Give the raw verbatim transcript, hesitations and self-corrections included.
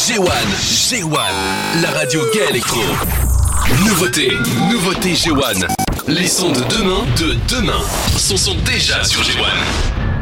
G un, G un, la radio gay électro. Nouveauté, nouveauté G un. Les sons de demain, de demain, sont, sont déjà sur G un.